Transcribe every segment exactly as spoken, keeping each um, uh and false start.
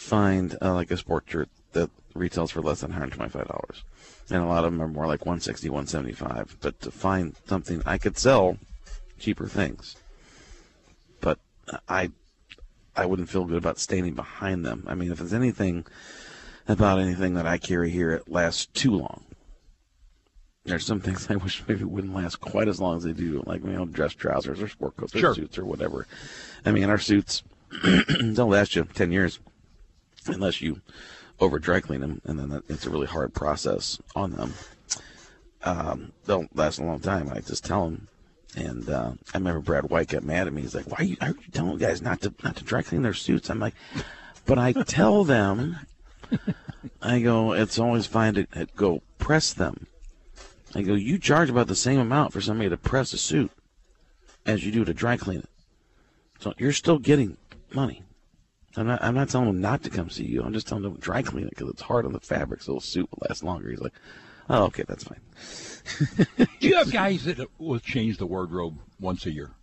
find uh, like a sport shirt that retails for less than one hundred twenty-five dollars. And a lot of them are more like one sixty, one seventy-five. But to find something, I could sell cheaper things. But I I wouldn't feel good about standing behind them. I mean, if there's anything about anything that I carry here, it lasts too long. There's some things I wish maybe wouldn't last quite as long as they do, like, you know, dress trousers or sport coats or sure. suits or whatever. I mean, our suits don't last you ten years unless you over dry clean them, and then that, it's a really hard process on them. Um, they'll last a long time. I just tell them. And uh, I remember Brad White got mad at me. He's like, "Why are you, are you telling guys not to not to dry clean their suits?" I'm like, "But I tell them." I go, "It's always fine to uh, go press them." I go, "You charge about the same amount for somebody to press a suit as you do to dry clean it. So you're still getting money." I'm not, I'm not telling them not to come see you. I'm just telling them to dry clean it because it's hard on the fabric, so the suit will last longer. He's like, "Oh, okay, that's fine." Do you have guys that will change the wardrobe once a year?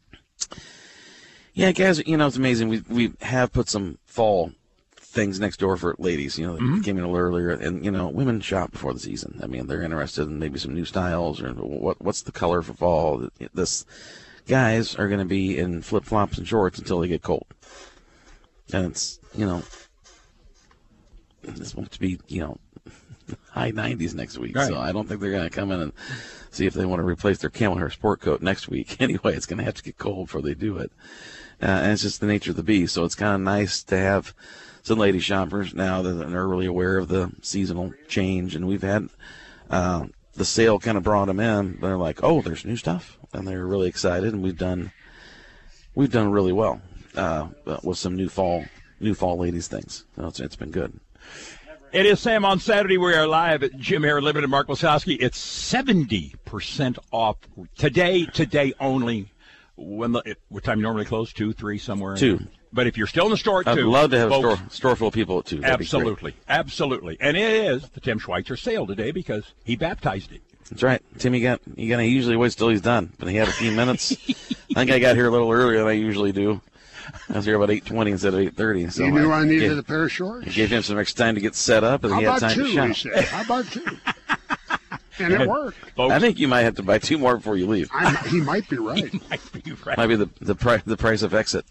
Yeah, guys, you know, it's amazing. We we have put some fall things next door for ladies, you know, that mm-hmm. came in a little earlier. And, you know, women shop before the season. I mean, they're interested in maybe some new styles or what what's the color for fall. This guys are going to be in flip-flops and shorts until they get cold. And it's, you know, it's supposed to be, you know, high nineties next week. Right. So I don't think they're going to come in and see if they want to replace their camel hair sport coat next week. Anyway, it's going to have to get cold before they do it. Uh, and it's just the nature of the beast. So it's kind of nice to have some lady shoppers now that are really aware of the seasonal change. And we've had uh, the sale kind of brought them in. They're like, "Oh, there's new stuff," and they're really excited. And we've done we've done really well. Uh, with some new fall, new fall ladies things. So it's, it's been good. It is Sam on Saturday. We are live at Jim Hare Limited. Mark Wasowski. It's seventy percent off today. Today only. When the what time you normally close? Two, three, somewhere. Two. In, but if you're still in the store at I'd two, love to have folks, a store store full of people at two. That'd absolutely, absolutely. And it is the Tim Schweitzer sale today because he baptized it. That's right. Timmy got he got. He usually waits till he's done, but he had a few minutes. I think I got here a little earlier than I usually do. I was here about eight twenty instead of eight thirty. So you knew I, I needed gave, a pair of shorts? I gave him some extra time to get set up, and How he had about time two, to shop. he said. How about two? And it worked. Folks, I think you might have to buy two more before you leave. I, he might be right. He might be right. Might be the the price the price of exit.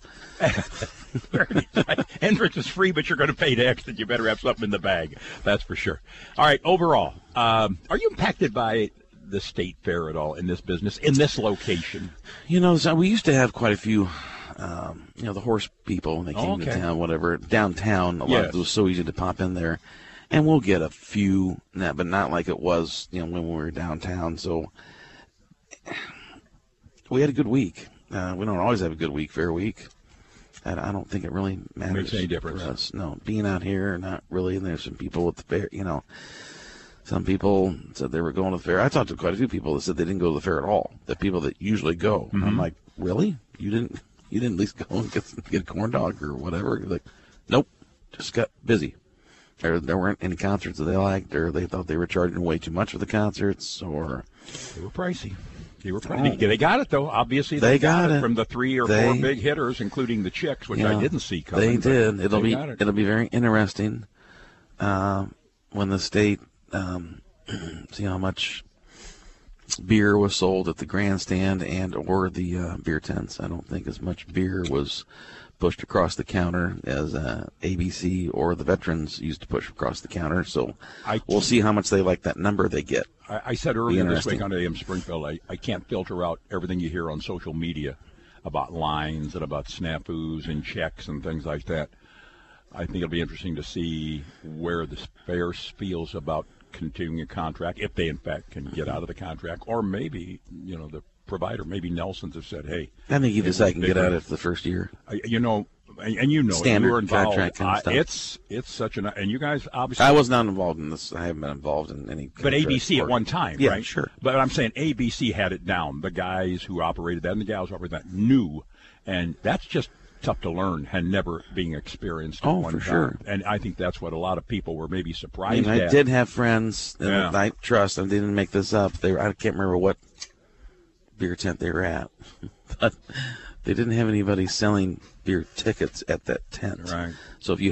Entrance is free, but you're going to pay to exit. You better have something in the bag. That's for sure. All right. Overall, um, are you impacted by the state fair at all in this business, in this location? You know, so we used to have quite a few. Um, you know, the horse people, when they came oh, okay. to town, whatever, downtown, a lot yes. of it was so easy to pop in there. And we'll get a few, but not like it was, you know, when we were downtown. So we had a good week. Uh, we don't always have a good week, fair week. And I don't think it really matters. Makes any difference. For us. No, being out here, not really. And there's some people at the fair, you know, some people said they were going to the fair. I talked to quite a few people that said they didn't go to the fair at all. The people that usually go. Mm-hmm. I'm like, really? You didn't? You didn't at least go and get, get a corn dog or whatever? You're like, nope, just got busy. Or there weren't any concerts that they liked, or they thought they were charging way too much for the concerts, or they were pricey. They were pricey. They got it though. Obviously, they, they got, got it it from the three or they, four big hitters, including the Chicks, which you know, I didn't see coming. They did. It'll they be it. it'll be very interesting uh, when the state um, see how much beer was sold at the grandstand and or the uh, beer tents. I don't think as much beer was pushed across the counter as uh, A B C or the veterans used to push across the counter. So I, we'll see how much they like that number they get. I, I said earlier this week on A M Springfield, I, I can't filter out everything you hear on social media about lines and about snafus and checks and things like that. I think it'll be interesting to see where the fair feels about continuing a contract, if they in fact can get out of the contract, or maybe, you know, the provider, maybe Nelson's have said, hey. I think either side can get out after the first year. You know, and, and you know, standard you were involved. Contract kind of uh, stuff. It's it's such an, and you guys obviously. I was not involved in this. I haven't been involved in any. But A B C at one time, yeah, right? Sure. But I'm saying A B C had it down. The guys who operated that and the gals who operated that knew, and that's just tough to learn and never being experienced. Oh, one for time. sure. And I think that's what a lot of people were maybe surprised I mean, I at. did have friends that Yeah. I trust, and they didn't make this up. They were, I can't remember what beer tent they were at, but they didn't have anybody selling beer tickets at that tent. Right. So if you